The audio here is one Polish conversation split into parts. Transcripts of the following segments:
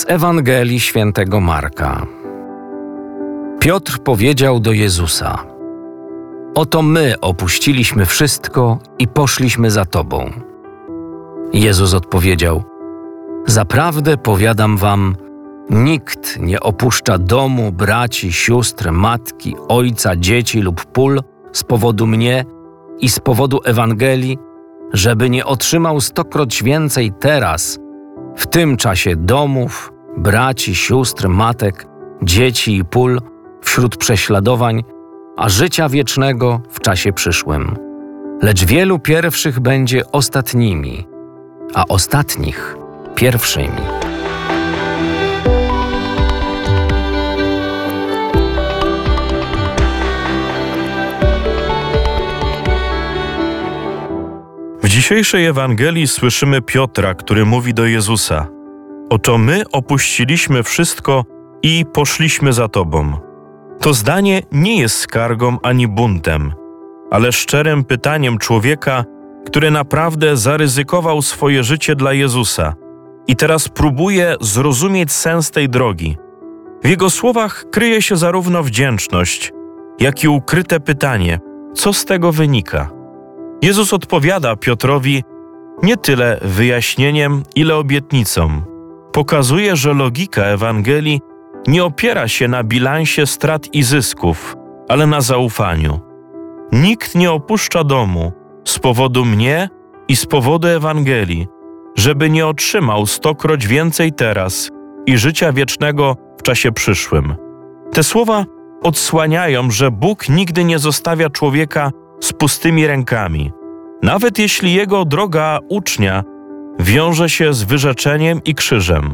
Ewangelii Świętego Marka. Piotr powiedział do Jezusa: Oto my opuściliśmy wszystko i poszliśmy za Tobą. Jezus odpowiedział: Zaprawdę powiadam wam, nikt nie opuszcza domu, braci, sióstr, matki, ojca, dzieci lub pól z powodu mnie i z powodu Ewangelii, żeby nie otrzymał 100-kroć więcej teraz, w tym czasie domów, braci, sióstr, matek, dzieci i pól, wśród prześladowań, a życia wiecznego w czasie przyszłym. Lecz wielu pierwszych będzie ostatnimi, a ostatnich pierwszymi. W dzisiejszej Ewangelii słyszymy Piotra, który mówi do Jezusa: Oto my opuściliśmy wszystko i poszliśmy za Tobą. To zdanie nie jest skargą ani buntem, ale szczerym pytaniem człowieka, który naprawdę zaryzykował swoje życie dla Jezusa i teraz próbuje zrozumieć sens tej drogi. W jego słowach kryje się zarówno wdzięczność, jak i ukryte pytanie, co z tego wynika. Jezus odpowiada Piotrowi nie tyle wyjaśnieniem, ile obietnicą. Pokazuje, że logika Ewangelii nie opiera się na bilansie strat i zysków, ale na zaufaniu. Nikt nie opuszcza domu z powodu mnie i z powodu Ewangelii, żeby nie otrzymał 100-kroć więcej teraz i życia wiecznego w czasie przyszłym. Te słowa odsłaniają, że Bóg nigdy nie zostawia człowieka z pustymi rękami, nawet jeśli jego droga ucznia wiąże się z wyrzeczeniem i krzyżem.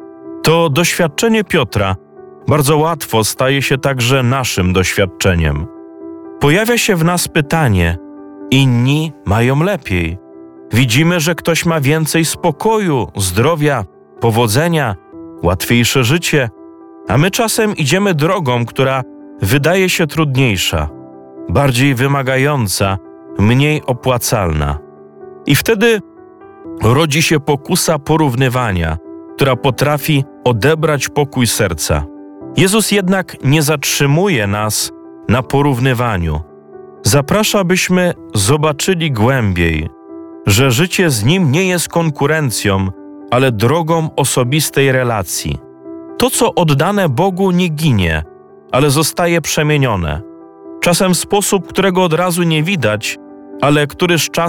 To doświadczenie Piotra bardzo łatwo staje się także naszym doświadczeniem. Pojawia się w nas pytanie: inni mają lepiej. Widzimy, że ktoś ma więcej spokoju, zdrowia, powodzenia, łatwiejsze życie, a my czasem idziemy drogą, która wydaje się trudniejsza, bardziej wymagająca, mniej opłacalna. I wtedy rodzi się pokusa porównywania, która potrafi odebrać pokój serca. Jezus jednak nie zatrzymuje nas na porównywaniu. Zaprasza, byśmy zobaczyli głębiej, że życie z Nim nie jest konkurencją, ale drogą osobistej relacji. To, co oddane Bogu, nie ginie, ale zostaje przemienione. Czasem w sposób, którego od razu nie widać, ale który z czasem